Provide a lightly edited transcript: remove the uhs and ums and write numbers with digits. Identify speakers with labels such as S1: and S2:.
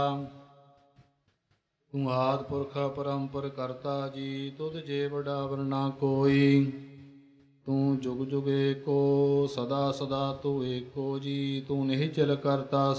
S1: ਤੂੰ ਆਦਿ ਪੁਰਖ ਪਰੰਪਰ ਕਰਤਾ ਜੀ, ਤੁਧ ਜੇ ਵਡਾਵਰ ਨਾ ਕੋਈ। ਤੂੰ ਜੁਗ ਜੁਗ ਏਕੋ, ਸਦਾ ਸਦਾ ਤੂੰ ਏਕੋ ਜੀ। ਤੂੰ ਨਿਹਚਲ ਕਰਤਾ